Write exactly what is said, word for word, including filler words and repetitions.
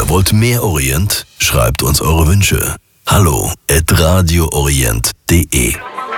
Oder wollt mehr Orient? Schreibt uns eure Wünsche. Hallo at radio orient punkt de